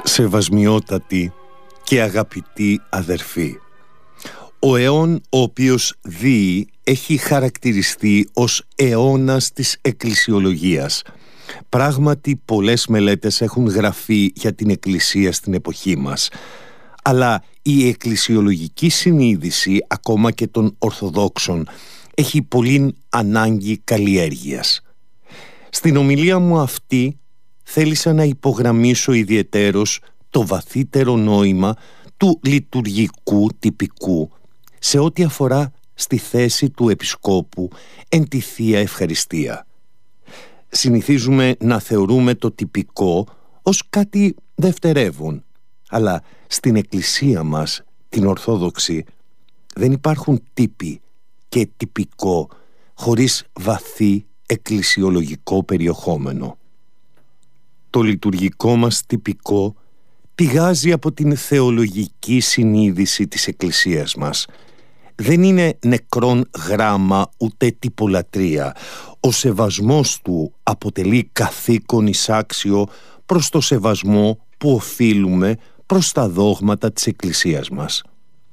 Σεβασμιότατη και αγαπητή αδερφή, ο αιών ο οποίος δείει έχει χαρακτηριστεί ως αιώνας της εκκλησιολογίας. Πράγματι πολλές μελέτες έχουν γραφεί για την Εκκλησία στην εποχή μας, αλλά η εκκλησιολογική συνείδηση ακόμα και των Ορθοδόξων έχει πολύ ανάγκη καλλιέργειας. Στην ομιλία μου αυτή θέλησα να υπογραμμίσω ιδιαιτέρως το βαθύτερο νόημα του λειτουργικού τυπικού σε ό,τι αφορά στη θέση του Επισκόπου εν τη Θεία Ευχαριστία. Συνηθίζουμε να θεωρούμε το τυπικό ως κάτι δευτερεύον, αλλά στην Εκκλησία μας, την Ορθόδοξη, δεν υπάρχουν τύποι και τυπικό χωρίς βαθύ εκκλησιολογικό περιεχόμενο. Το λειτουργικό μας τυπικό πηγάζει από την θεολογική συνείδηση της Εκκλησίας μας. Δεν είναι νεκρόν γράμμα ούτε τυπολατρεία. Ο σεβασμός του αποτελεί καθήκον εισάξιο προς το σεβασμό που οφείλουμε προς τα δόγματα της Εκκλησίας μας.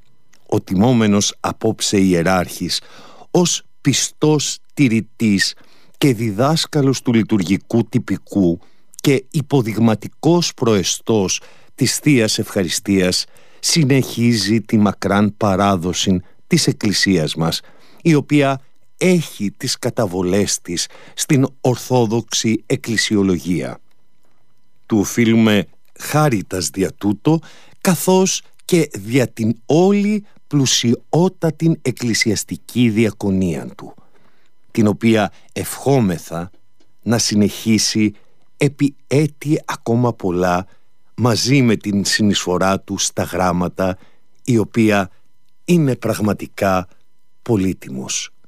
Ο τιμόμενος απόψε ιεράρχης ως πιστός τηρητής και διδάσκαλος του λειτουργικού τυπικού και υποδειγματικός προεστός της Θείας Ευχαριστίας συνεχίζει τη μακράν παράδοση της Εκκλησίας μας, η οποία έχει τις καταβολές της στην Ορθόδοξη εκκλησιολογία. Του οφείλουμε χάριτας δια τούτο, καθώς και δια την όλη πλουσιότατη εκκλησιαστική διακονία του, την οποία ευχόμεθα να συνεχίσει επί έτη ακόμα πολλά μαζί με την συνεισφορά του στα γράμματα, η οποία είναι πραγματικά πολύτιμος.